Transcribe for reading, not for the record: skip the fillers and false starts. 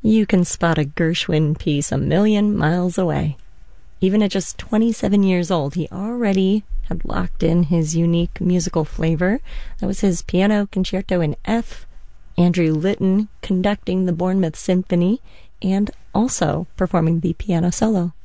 You can spot a Gershwin piece a million miles away. Even at just 27 years old, he already had locked in his unique musical flavor. That was his piano concerto in F, Andrew Litton conducting the Bournemouth Symphony, and also performing the piano solo.